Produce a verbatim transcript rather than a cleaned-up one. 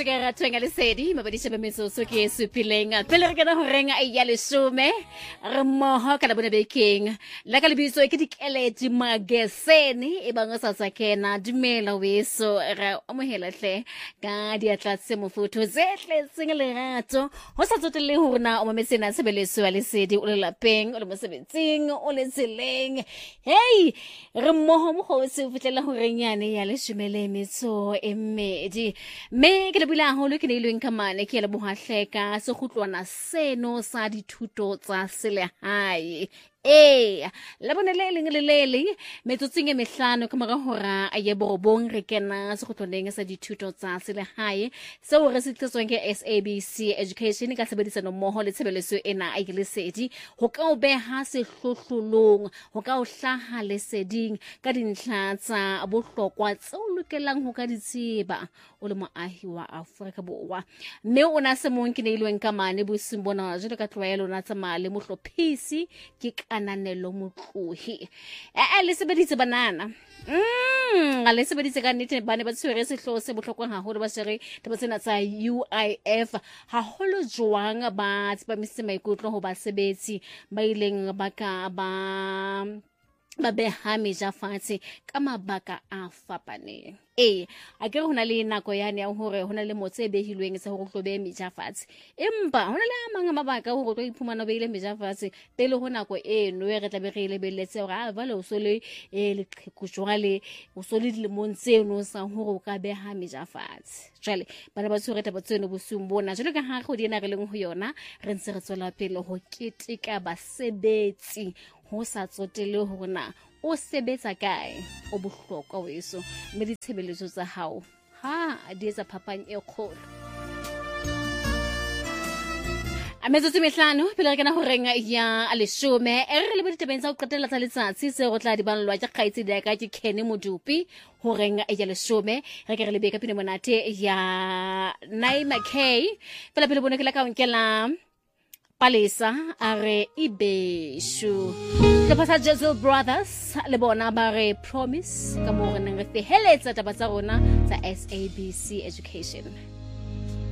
ka ratwenga lesedi mabadisha ba metsoso ke supilenga pele re kana ho renga e ya lesome re moho ka la bona bekeng la ka lebitso ke dikeledi mageseni e bang sa sa kena dumela weso ra amohela hle ka diatla tse mofutho zehle tseng le rato ho sa tsotelle ho rona o mametsena sebeleso ya lesedi o le lapeng o le mosebetsing o le tseleng hey re moho mo go se futlela ho renyane ya leshomele metso e mmedi me ke le bula haholo ke ne ilweng ka mane ke le bohahleka se kgutlwana seno sa dithuto tsa selehae Eh, la bona le leng le lele metsotsing e mehlano ka mora hora a ye borobong re kena se khotloneng sa dithuto tsa selehae seo re se tliswang ke S A B C Education ka sebedisano mmoho le tshebeleso ena a lesedi ho ka o beha sehlohlolong ho ka o hlaha leseding ka dintlha tsa bohlokwa tseo lokelang ho ka di tseba o le moahi wa Afrika Borwa mme o na se mong ke ne ilweng ka mane bosing bona jalo ka tlwaelo na tsa male mohlophisi ke kananelo motlohi e le sebeditse banana mm le sebeditse ka nnete bane ba tshwere sehloho se bohlokwa haholo ba shere taba tsena tsa U I F haholo jwang ba tsa mise maikutlo ho ba sebetsi ba ileng ba ka ba ba beha meja fatshe ka mabaka a fapaneng eh a ke hona le nako yane ya hore hona le motse e behilweng sa hore tlobe meja fatshe empa hona le a mang mabaka hore tlo iphumana beile meja fatshe pele ho nako eno e re tla be re lebelletse hore a vale o so le e le qhekujwale o so le dilemong tseno sa hore o ka beha meja fatshe jwale bana ba tshwere taba tseno bosung bona jalo ka ha go dina re leng ho yona re ntse re tswela pele ho keteka basebetsi ho sa tsotele hona o sebetsa kae o bohlokwa weso mme ditshebeletso tsa hao ha di etsa phapang e kgolo a metsotso mehlano pele re kana ho renga ya aleshome e re le ditabeng tsa ho qetela tsa letsatsi se go tla di banlwa ke kgaitsi da ka ke Kenny Modupi ho renga ya leshome re ke re le beka pine monate ya Naima K pele pele bone ke la ka nkela Palesa are ibeshu the Passages Brothers le bona ba re promise ka mo re neng re feheletsa taba tsa rona tsa S A B C Education.